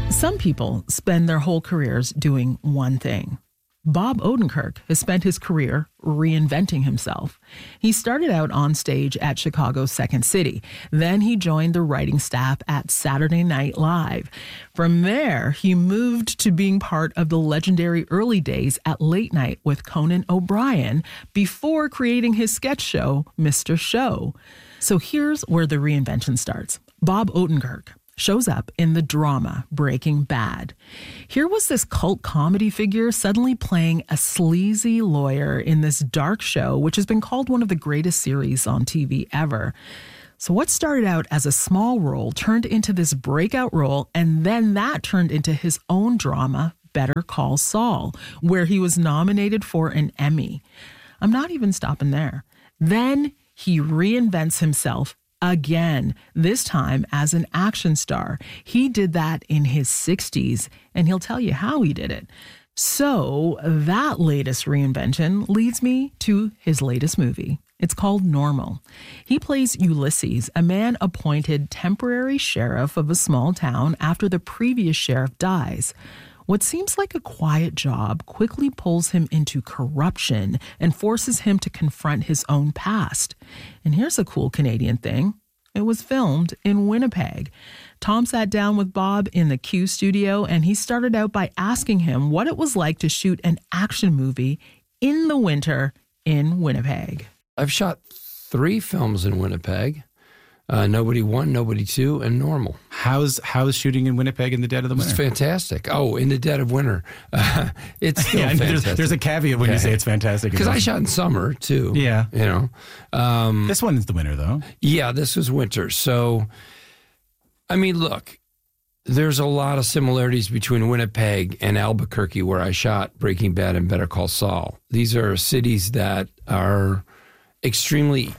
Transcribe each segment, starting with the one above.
Some people spend their whole careers doing one thing. Bob Odenkirk has spent his career reinventing himself. He started out on stage at Chicago's Second City. Then he joined the writing staff at Saturday Night Live. From there, he moved to being part of the legendary early days at Late Night with Conan O'Brien before creating his sketch show, Mr. Show. So here's where the reinvention starts. Bob Odenkirk shows up in the drama Breaking Bad. Here was this cult comedy figure suddenly playing a sleazy lawyer in this dark show, which has been called one of the greatest series on TV ever. So what started out as a small role turned into this breakout role, and then that turned into his own drama, Better Call Saul, where he was nominated for an Emmy. I'm not even stopping there. Then he reinvents himself again, this time as an action star. He did that in his 60s, and he'll tell you how he did it. So that latest reinvention leads me to his latest movie. It's called Normal. He plays Ulysses, a man appointed temporary sheriff of a small town after the previous sheriff dies. What seems like a quiet job quickly pulls him into corruption and forces him to confront his own past. And here's a cool Canadian thing. It was filmed in Winnipeg. Tom sat down with Bob in the Q studio, and he started out by asking him what it was like to shoot an action movie in the winter in Winnipeg. I've shot 3 films in Winnipeg. Nobody 1, Nobody 2, and Normal. How's shooting in Winnipeg in the dead of the winter? It's fantastic. Oh, in the dead of winter. It's still fantastic. There's a caveat when you say it's fantastic. Because I shot in summer, too. Yeah. You know. This one is the winter, though. Yeah, this was winter. So, I mean, look, there's a lot of similarities between Winnipeg and Albuquerque, where I shot Breaking Bad and Better Call Saul. These are cities that are extremely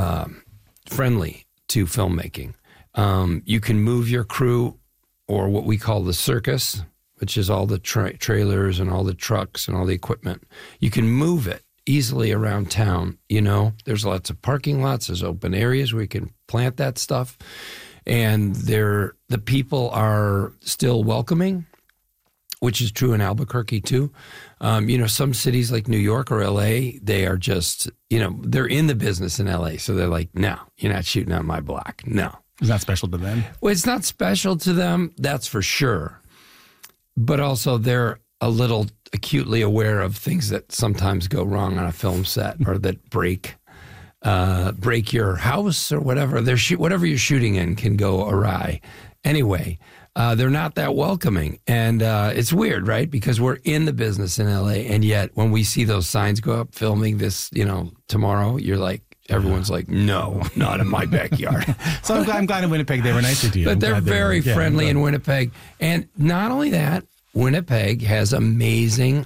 friendly to filmmaking. You can move your crew, or what we call the circus, which is all the trailers and all the trucks and all the equipment. You can move it easily around town. You know, there's lots of parking lots, there's open areas where you can plant that stuff. And the people are still welcoming, which is true in Albuquerque too. You know, some cities like New York or LA, they are just, you know, they're in the business in LA. So they're like, no, you're not shooting on my block. No. It's not special to them? Well, it's not special to them, that's for sure. But also they're a little acutely aware of things that sometimes go wrong on a film set or that break your house or whatever. Whatever you're shooting in can go awry. Anyway, they're not that welcoming. And it's weird, right? Because we're in the business in LA. And yet when we see those signs go up, filming this, you know, tomorrow, you're like, everyone's like, no, not in my backyard. So I'm glad in Winnipeg they were nicer to you. But they're very friendly in Winnipeg. And not only that, Winnipeg has amazing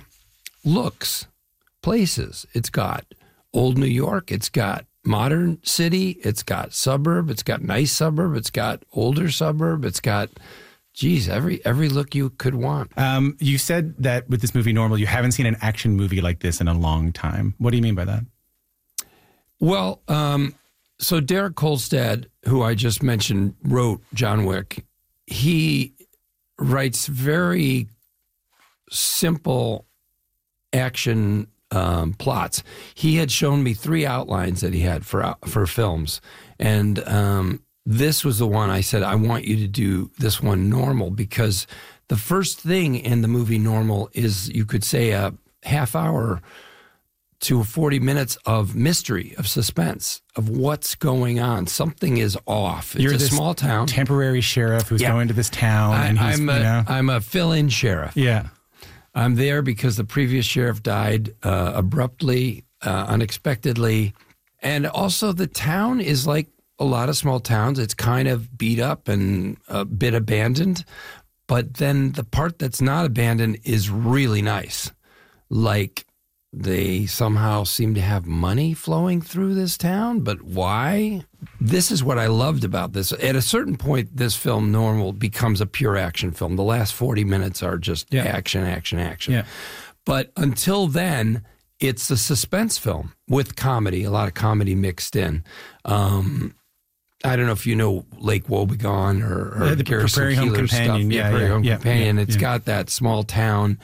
places. It's got old New York. It's got modern city. It's got suburb. It's got nice suburb. It's got older suburb. It's got, geez, every look you could want. You said that with this movie Normal, you haven't seen an action movie like this in a long time. What do you mean by that? Well, so Derek Kolstad, who I just mentioned, wrote John Wick. He writes very simple action plots. He had shown me 3 outlines that he had for films, and this was the one I said, I want you to do this one Normal, because the first thing in the movie Normal is, you could say, a half hour to 40 minutes of mystery, of suspense, of what's going on. Something is off. It's You're a this small town. Temporary sheriff who's going to this town. I'm a fill-in sheriff. Yeah. I'm there because the previous sheriff died abruptly, unexpectedly. And also the town is like a lot of small towns. It's kind of beat up and a bit abandoned. But then the part that's not abandoned is really nice. Like, they somehow seem to have money flowing through this town, but why? This is what I loved about this. At a certain point, this film, Normal, becomes a pure action film. The last 40 minutes are just action. Yeah. But until then, it's a suspense film with comedy, a lot of comedy mixed in. I don't know if you know Lake Wobegon or the Garrison Prairie Home Keillor Companion. stuff. Prairie Home Companion. It's got that small town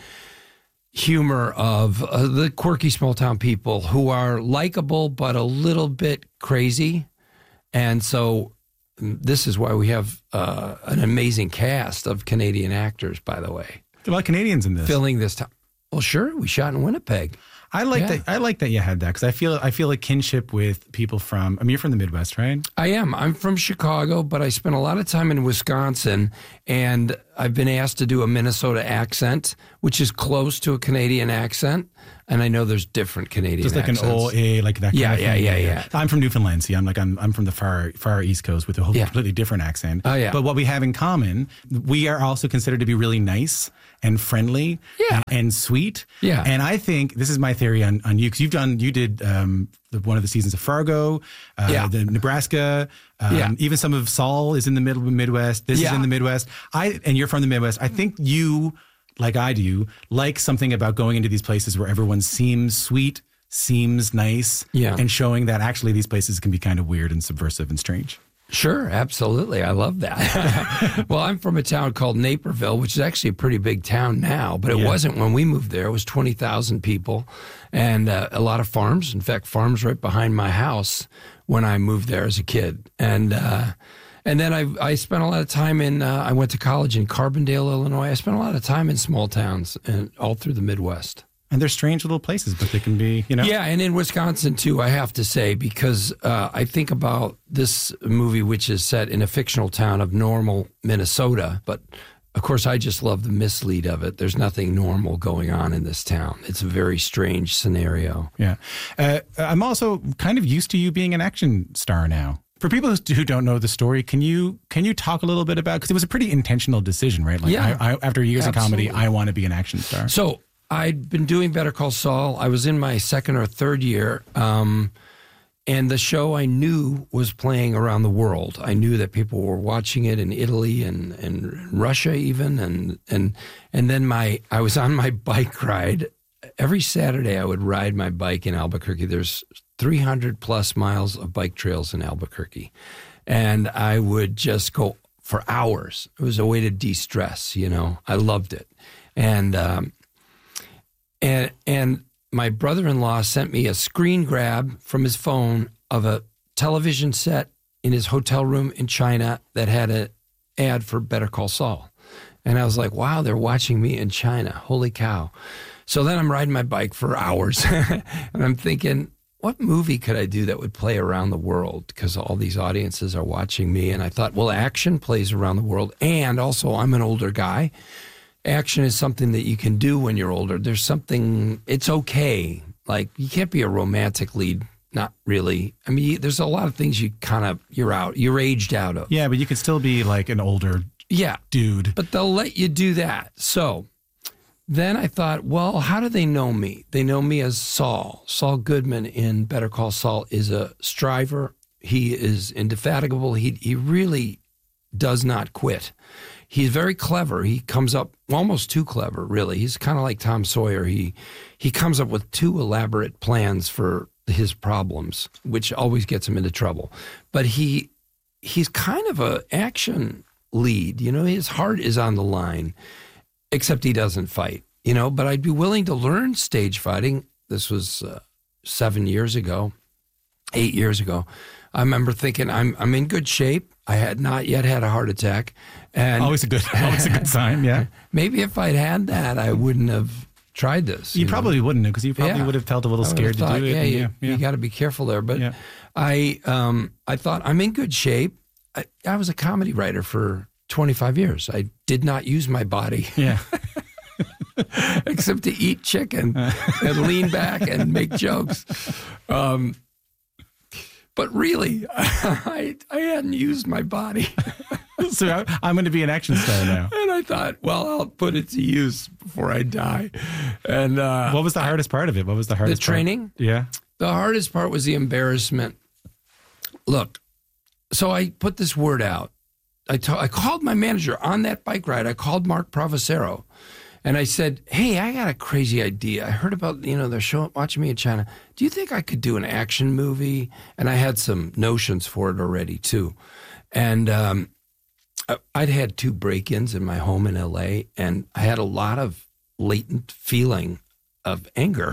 humor of the quirky small town people who are likable but a little bit crazy. And so this is why we have an amazing cast of Canadian actors, by the way. A lot of Canadians in this. Filling this town. Well, sure. We shot in Winnipeg. I like that. I like that you had that because I feel like kinship with people from. I mean, you're from the Midwest, right? I am. I'm from Chicago, but I spent a lot of time in Wisconsin, and I've been asked to do a Minnesota accent, which is close to a Canadian accent. And I know there's different Canadian just like accents. an OA, like that. Yeah, kind of thing. yeah. I'm from Newfoundland. See, I'm from the far East Coast with a whole completely different accent. Oh yeah. But what we have in common, we are also considered to be really nice and friendly. Yeah. And sweet. Yeah. And I think this is my theory on you because you did one of the seasons of Fargo, the Nebraska. Even some of Saul is in the Midwest. This is in the Midwest. And you're from the Midwest. I think you, like I do, like something about going into these places where everyone seems sweet, seems nice, and showing that actually these places can be kind of weird and subversive and strange. Sure, absolutely. I love that. Well, I'm from a town called Naperville, which is actually a pretty big town now, but it wasn't when we moved there. It was 20,000 people and a lot of farms. In fact, farms right behind my house when I moved there as a kid. And then I spent a lot of time I went to college in Carbondale, Illinois. I spent a lot of time in small towns and all through the Midwest. And they're strange little places, but they can be, Yeah, and in Wisconsin, too, I have to say, because I think about this movie, which is set in a fictional town of Normal, Minnesota. But, of course, I just love the mislead of it. There's nothing normal going on in this town. It's a very strange scenario. Yeah. I'm also kind of used to you being an action star now. For people who don't know the story, can you talk a little bit about, because it was a pretty intentional decision, right? Like, after years of comedy, I want to be an action star. So I'd been doing Better Call Saul. I was in my second or third year, and the show I knew was playing around the world. I knew that people were watching it in Italy and Russia even, and then I was on my bike ride. Every Saturday I would ride my bike in Albuquerque. There's 300 plus miles of bike trails in Albuquerque, and I would just go for hours. It was a way to de-stress, I loved it. And my brother-in-law sent me a screen grab from his phone of a television set in his hotel room in China that had an ad for Better Call Saul. And I was like, wow, they're watching me in China. Holy cow. So then I'm riding my bike for hours and I'm thinking, what movie could I do that would play around the world? Because all these audiences are watching me. And I thought, well, action plays around the world. And also I'm an older guy. Action is something that you can do when you're older. There's something, it's okay. Like, you can't be a romantic lead. Not really. I mean, there's a lot of things you're aged out of. Yeah, but you could still be like an older dude. But they'll let you do that. So then I thought, well, how do they know me? They know me as Saul. Saul Goodman in Better Call Saul is a striver. He is indefatigable. He really does not quit. He's very clever. He comes up almost too clever, really. He's kind of like Tom Sawyer. He comes up with too elaborate plans for his problems, which always gets him into trouble. But he's kind of an action lead. His heart is on the line, except he doesn't fight. But I'd be willing to learn stage fighting. This was 8 years ago. I remember thinking, I'm in good shape. I had not yet had a heart attack. And always a good sign, yeah. Maybe if I'd had that, I wouldn't have tried this. You probably wouldn't have, because you probably would have felt a little scared to do it. You got to be careful there. But I thought, I'm in good shape. I was a comedy writer for 25 years. I did not use my body. Yeah. Except to eat chicken and lean back and make jokes. But really, I hadn't used my body. So I'm going to be an action star now. And I thought, well, I'll put it to use before I die. And what was the hardest part of it? What was the hardest part? The training? Part? Yeah. The hardest part was the embarrassment. Look, so I put this word out. I called my manager on that bike ride. I called Mark Provocero. And I said, hey, I got a crazy idea. I heard about, they're watching me in China. Do you think I could do an action movie? And I had some notions for it already, too. And I'd had 2 break-ins in my home in L.A., and I had a lot of latent feeling of anger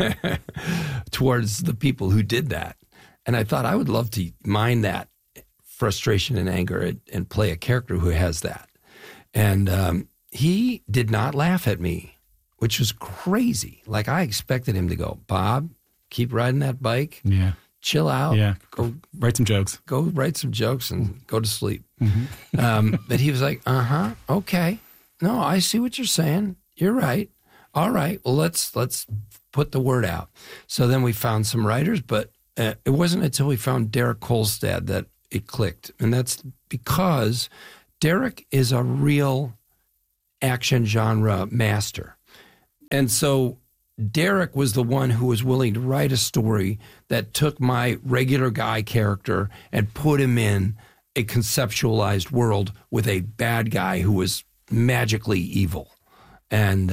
towards the people who did that. And I thought I would love to mine that frustration and anger and play a character who has that. And he did not laugh at me, which was crazy. Like, I expected him to go, Bob, keep riding that bike. Yeah. Chill out. Yeah. Go write some jokes. Go write some jokes and go to sleep. But he was like, okay. No, I see what you're saying. You're right. All right. Well, let's put the word out. So then we found some writers, but it wasn't until we found Derek Kolstad that it clicked. And that's because Derek is a real action genre master. And so Derek was the one who was willing to write a story that took my regular guy character and put him in a conceptualized world with a bad guy who was magically evil. And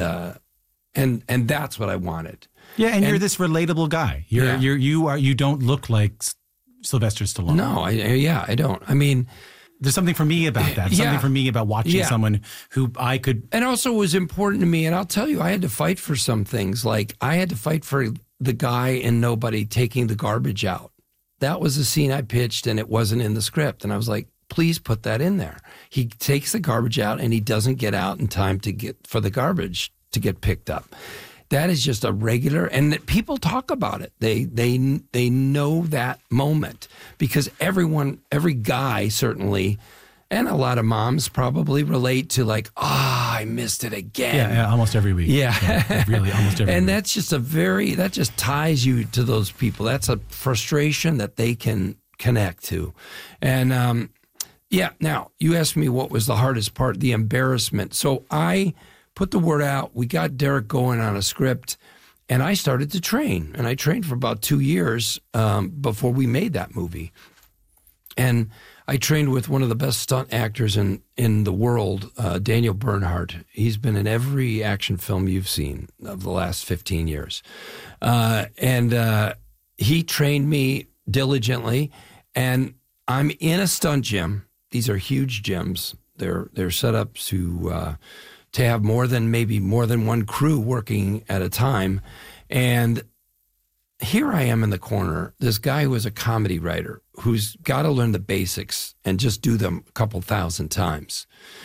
that's what I wanted. Yeah, and you're this relatable guy. You don't look like Sylvester Stallone. No, I don't. I mean, there's something for me about that. Something for me about watching someone who I could. And also it was important to me, and I'll tell you, I had to fight for some things. Like, I had to fight for the guy in Nobody taking the garbage out. That was a scene I pitched, and it wasn't in the script. And I was like, please put that in there. He takes the garbage out, and he doesn't get out in time for the garbage to get picked up. That is just a regular, and people talk about it. They know that moment because every guy certainly, and a lot of moms probably relate to, like, I missed it again. Yeah, almost every week. Yeah, really, almost every and week. that's just that just ties you to those people. That's a frustration that they can connect to, and Now you asked me what was the hardest part, the embarrassment. So I put the word out. We got Derek going on a script, and I started to train. And I trained for about 2 years before we made that movie. And I trained with one of the best stunt actors in the world, Daniel Bernhardt. He's been in every action film you've seen of the last 15 years. And he trained me diligently. And I'm in a stunt gym. These are huge gyms. They're set up to have more than one crew working at a time. And here I am in the corner, this guy who is a comedy writer who's got to learn the basics and just do them a couple thousand times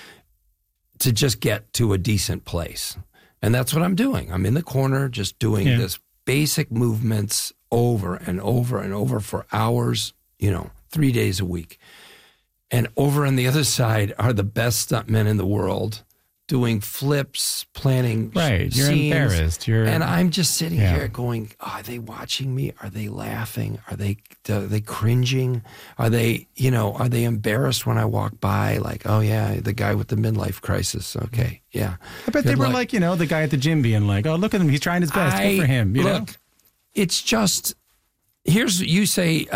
to just get to a decent place. And that's what I'm doing. I'm in the corner just doing this basic movements over and over and over for hours, 3 days a week. And over on the other side are the best stuntmen in the world doing flips, planning scenes. You're embarrassed. And I'm just sitting here going, are they watching me? Are they laughing? Are they cringing? Are they embarrassed when I walk by? Like, oh yeah, the guy with the midlife crisis. Okay, yeah. I bet they were like, the guy at the gym being like, oh, look at him. He's trying his best. Good for him. Look, it's just, you say,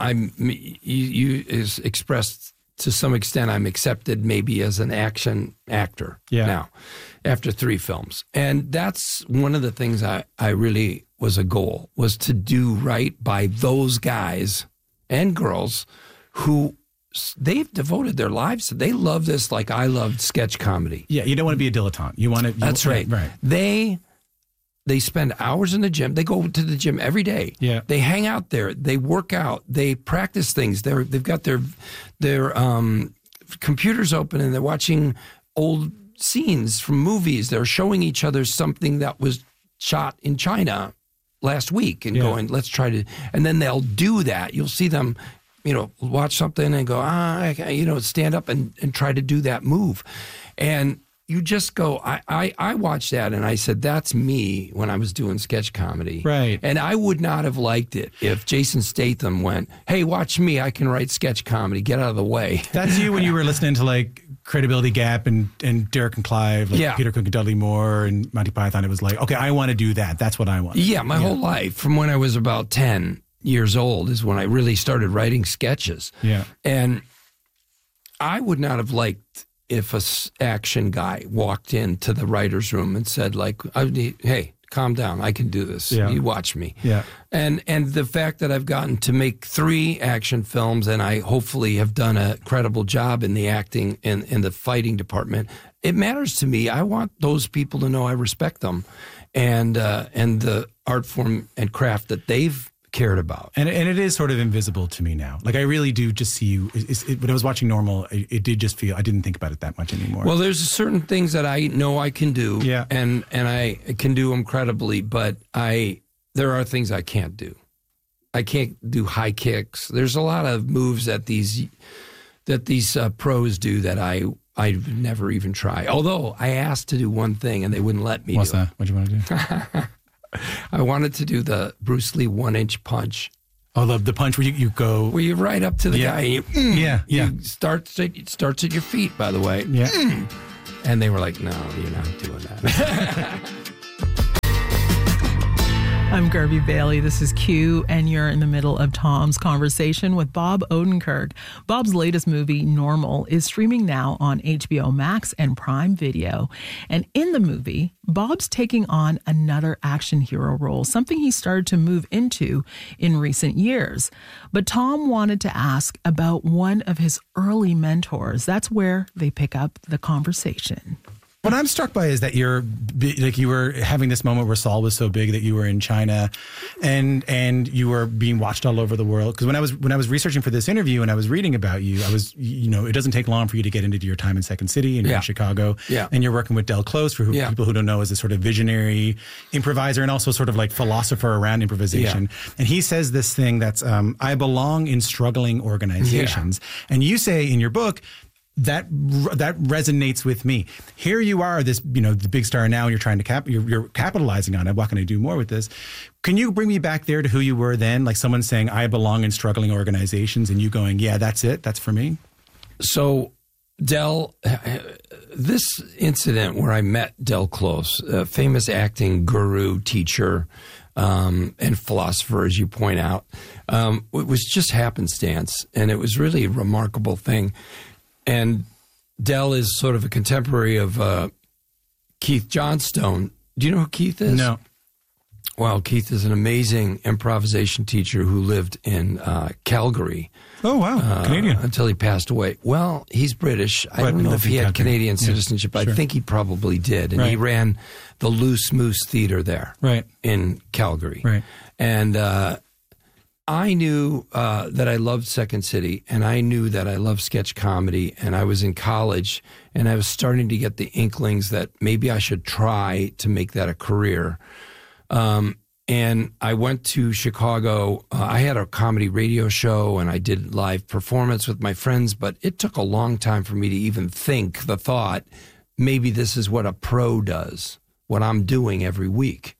you expressed to some extent, I'm accepted maybe as an action actor now after 3 films. And that's one of the things I really was a goal, was to do right by those guys and girls who they've devoted their lives to. They love this like I loved sketch comedy. Yeah, you don't want to be a dilettante. You want to. That's right. Right. They spend hours in the gym. They go to the gym every day. Yeah. They hang out there. They work out. They practice things. They've got their computers open and they're watching old scenes from movies. They're showing each other something that was shot in China last week and going, let's try to. And then they'll do that. You'll see them, watch something and go, stand up and try to do that move. And you just go, I watched that and I said, that's me when I was doing sketch comedy. Right. And I would not have liked it if Jason Statham went, hey, watch me, I can write sketch comedy, get out of the way. That's you when you were listening to like Credibility Gap and Derek and Clive, like Peter Cook and Dudley Moore and Monty Python. It was like, okay, I want to do that. That's what I want. Yeah, my whole life, from when I was about 10 years old is when I really started writing sketches. Yeah. And I would not have liked if a action guy walked into the writer's room and said, like, hey, calm down, I can do this. Yeah. You watch me. Yeah. And the fact that I've gotten to make 3 action films and I hopefully have done a credible job in the acting and in the fighting department, it matters to me. I want those people to know I respect them and the art form and craft that they've cared about. And it is sort of invisible to me now. Like I really do just see you. When I was watching Normal, it did just feel, I didn't think about it that much anymore. Well, there's certain things that I know I can do, and I can do them credibly, but there are things I can't do. I can't do high kicks. There's a lot of moves that these pros do that I'd never even try. Although I asked to do one thing and they wouldn't let me. What's do that? What'd you want to do? I wanted to do the Bruce Lee 1-inch punch. Oh, the punch where you go... Where you right up to the guy. And you starts at your feet, by the way. Yeah. And they were like, no, you're not doing that. I'm Garvey Bailey. This is Q, and you're in the middle of Tom's conversation with Bob Odenkirk. Bob's latest movie, Normal, is streaming now on HBO Max and Prime Video. And in the movie, Bob's taking on another action hero role, something he started to move into in recent years. But Tom wanted to ask about one of his early mentors. That's where they pick up the conversation. What I'm struck by is that you were having this moment where Saul was so big that you were in China, and you were being watched all over the world. Because when I was researching for this interview and I was reading about you, it doesn't take long for you to get into your time in Second City and you're in Chicago, and you're working with Del Close, for people who don't know, is a sort of visionary improviser and also sort of like philosopher around improvisation. And he says this thing that's I belong in struggling organizations, and you say in your book, that resonates with me. Here you are, this, the big star now, and you're trying to you're capitalizing on it. What can I do more with this? Can you bring me back there to who you were then? Like someone saying, I belong in struggling organizations, and you going, yeah, that's it. That's for me. So Del, this incident where I met Del Close, a famous acting guru, teacher, and philosopher, as you point out, it was just happenstance, and it was really a remarkable thing. And Del is sort of a contemporary of Keith Johnstone. Do you know who Keith is? No. Well, Keith is an amazing improvisation teacher who lived in Calgary. Oh, wow. Canadian. Until he passed away. Well, he's British. I don't know if he had Canadian citizenship, but I think he probably did. And he ran the Loose Moose Theater there in Calgary. Right. And I knew that I loved Second City, and I knew that I loved sketch comedy, and I was in college, and I was starting to get the inklings that maybe I should try to make that a career. And I went to Chicago. I had a comedy radio show, and I did live performance with my friends, but it took a long time for me to even think the thought, maybe this is what a pro does, what I'm doing every week.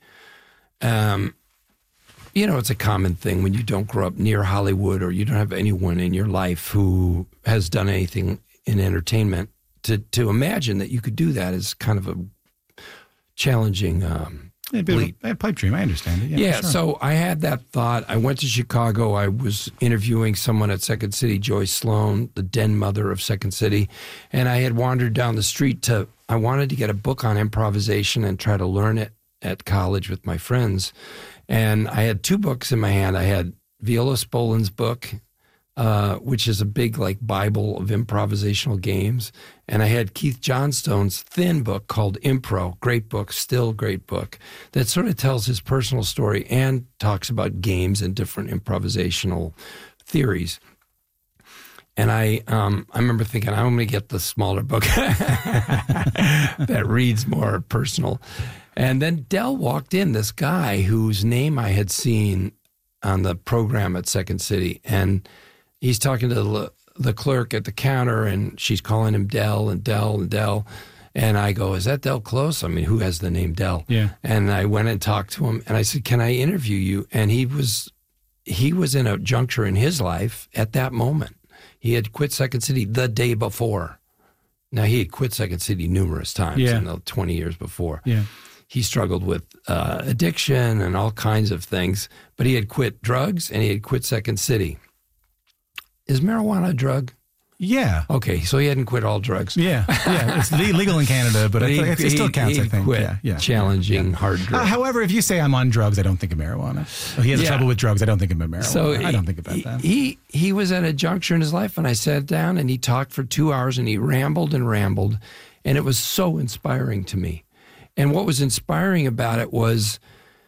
It's a common thing when you don't grow up near Hollywood or you don't have anyone in your life who has done anything in entertainment. To imagine that you could do that is kind of a challenging leap. A pipe dream. I understand it. Yeah, sure. So I had that thought. I went to Chicago. I was interviewing someone at Second City, Joyce Sloan, the den mother of Second City, and I had wandered down the street I wanted to get a book on improvisation and try to learn it at college with my friends. And I had 2 books in my hand. I had Viola Spolin's book, which is a big Bible of improvisational games. And I had Keith Johnstone's thin book called Impro, great book, still great book, that sort of tells his personal story and talks about games and different improvisational theories. And I remember thinking, I'm going to get the smaller book that reads more personal. And then Del walked in, this guy whose name I had seen on the program at Second City. And he's talking to the clerk at the counter, and she's calling him Del and Del and Del. And I go, is that Del Close? I mean, who has the name Del? Yeah. And I went and talked to him, and I said, can I interview you? And he was in a juncture in his life at that moment. He had quit Second City the day before. Now, he had quit Second City numerous times in the 20 years before. Yeah. He struggled with addiction and all kinds of things, but he had quit drugs and he had quit Second City. Is marijuana a drug? Yeah. Okay, so he hadn't quit all drugs. Yeah. It's legal in Canada, but it still counts, I think. Quit challenging hard drugs. However, if you say I'm on drugs, I don't think of marijuana. Oh, he has trouble with drugs, I don't think of marijuana. So I don't think about that. He was at a juncture in his life, and I sat down, and he talked for 2 hours, and he rambled, and it was so inspiring to me. And what was inspiring about it was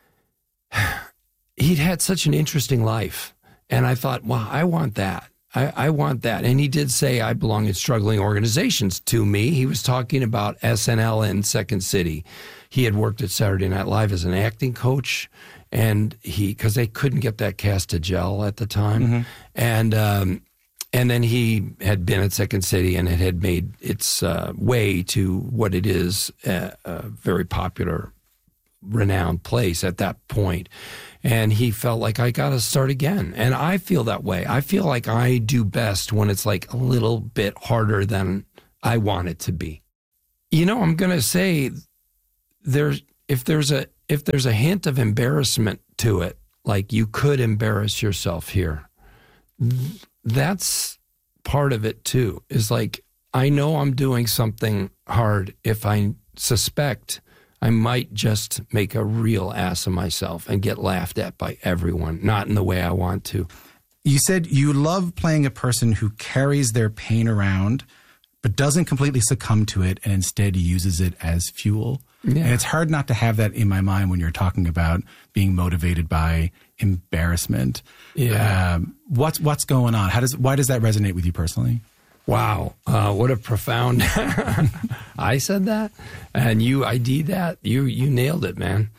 he'd had such an interesting life. And I thought, wow, I want that. I want that. And he did say, I belong in struggling organizations to me. He was talking about SNL in Second City. He had worked at Saturday Night Live as an acting coach, and because they couldn't get that cast to gel at the time. Mm-hmm. And then he had been at Second City, and it had made its way to what it is, a very popular, renowned place at that point. And he felt like, I got to start again. And I feel that way. I feel like I do best when it's like a little bit harder than I want it to be. I'm going to say if there's a hint of embarrassment to it, like you could embarrass yourself here, that's part of it too, is like, I know I'm doing something hard if I suspect I might just make a real ass of myself and get laughed at by everyone, not in the way I want to. You said you love playing a person who carries their pain around, but doesn't completely succumb to it and instead uses it as fuel. Yeah. And it's hard not to have that in my mind when you're talking about being motivated by embarrassment. Yeah. What's going on? Why does that resonate with you personally? Wow. What a profound, I said that and you ID'd that. You nailed it, man.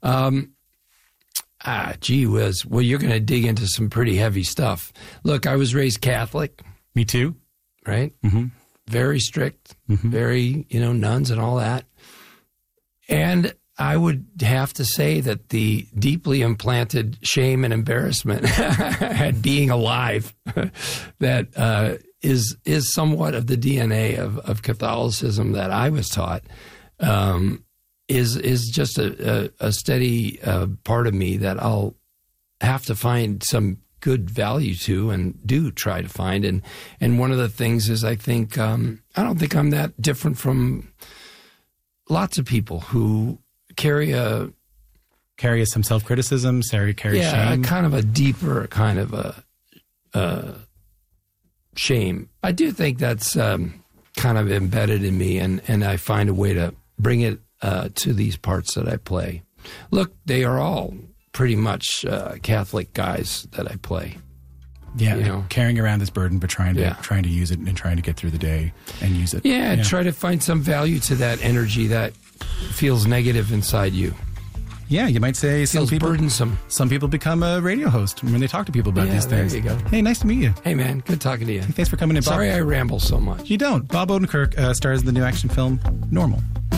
Gee whiz. Well, you're going to dig into some pretty heavy stuff. Look, I was raised Catholic. Me too. Right? Mm-hmm. Very strict, very, nuns and all that. And I would have to say that the deeply implanted shame and embarrassment at being alive that is somewhat of the DNA of Catholicism that I was taught, is just a steady part of me that I'll have to find some good value to and do try to find. And one of the things is I think, I don't think I'm that different from lots of people who carry some self-criticism, carry shame. Kind of a deeper kind of a shame. I do think that's kind of embedded in me, and I find a way to bring it to these parts that I play. Look, they are all pretty much Catholic guys that I play. Yeah, carrying around this burden, but trying to use it and trying to get through the day and use it. Yeah, try to find some value to that energy that feels negative inside you. Yeah, you might say some people burdensome. Some people become a radio host when they talk to people about these things. There you go. Hey, nice to meet you. Hey, man, good talking to you. Thanks for coming in, Bob. Sorry I ramble so much. You don't. Bob Odenkirk stars in the new action film Normal.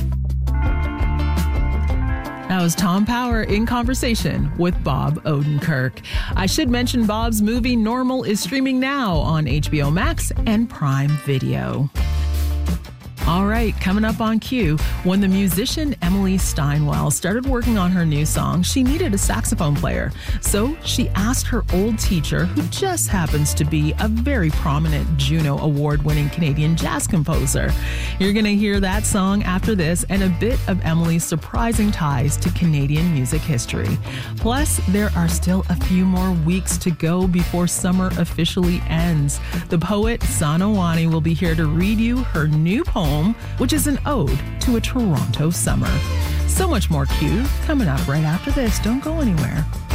That was Tom Power in conversation with Bob Odenkirk. I should mention Bob's movie Normal is streaming now on HBO Max and Prime Video. All right, coming up on Q, when the musician Emily Steinwell started working on her new song, she needed a saxophone player. So she asked her old teacher, who just happens to be a very prominent Juno Award-winning Canadian jazz composer. You're going to hear that song after this and a bit of Emily's surprising ties to Canadian music history. Plus, there are still a few more weeks to go before summer officially ends. The poet Sana Wani will be here to read you her new poem, which is an ode to a Toronto summer. So much more Q coming up right after this. Don't go anywhere.